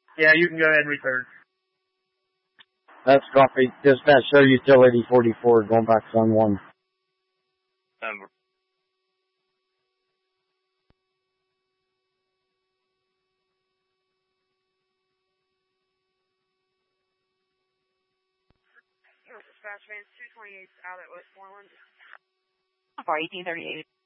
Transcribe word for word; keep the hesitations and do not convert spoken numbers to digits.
Yeah, you can go ahead and return. That's copy. Dispatch show utility forty-four going back to one one. Number. Dispatch van two twenty-eight out at West Moreland. For eighteen thirty-eight.